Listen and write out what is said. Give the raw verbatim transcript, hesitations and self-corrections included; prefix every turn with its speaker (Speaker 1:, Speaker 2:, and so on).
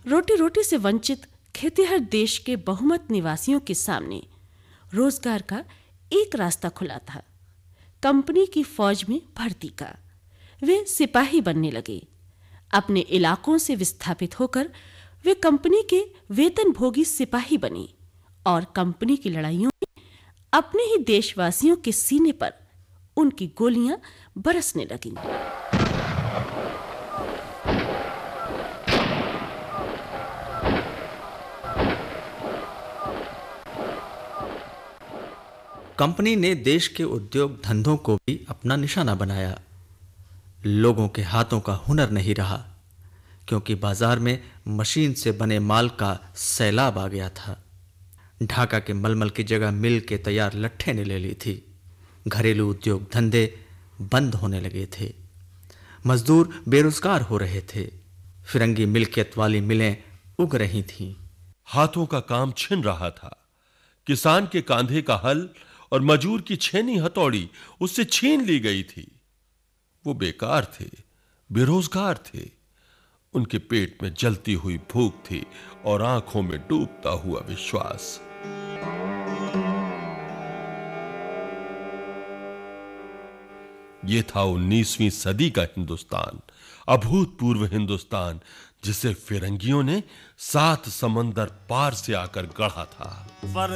Speaker 1: रोटी रोटी से वंचित खेतिहर देश के बहुमत निवासियों के सामने रोजगार का एक रास्ता खुला था, कंपनी की फौज में भर्ती का। वे सिपाही बनने लगे। अपने इलाकों से विस्थापित होकर वे कंपनी के वेतनभोगी सिपाही बने और कंपनी की लड़ाइयों में अपने ही देशवासियों के सीने पर उनकी गोलियां बरसने लगीं।
Speaker 2: कंपनी ने देश के उद्योग धंधों को भी अपना निशाना बनाया। लोगों के हाथों का हुनर नहीं रहा, क्योंकि बाजार में मशीन से बने माल का सैलाब आ गया था। ढाका के मलमल की जगह मिल के तैयार लट्ठे ने ले ली थी। घरेलू उद्योग धंधे बंद होने लगे थे। मजदूर बेरोजगार हो रहे थे। फिरंगी मिल्कियत वाली मिलें उग रही थीं।
Speaker 3: हाथों का काम छिन रहा था। किसान के कांधे का हल और मजूर की छेनी हथौड़ी उससे छीन ली गई थी। वो बेकार थे, बेरोजगार थे। उनके पेट में जलती हुई भूख थी और आंखों में डूबता हुआ विश्वास। ये था उन्नीसवीं सदी का हिंदुस्तान, अभूतपूर्व हिंदुस्तान, जिसे फिरंगियों ने सात समंदर पार से आकर गढ़ा था।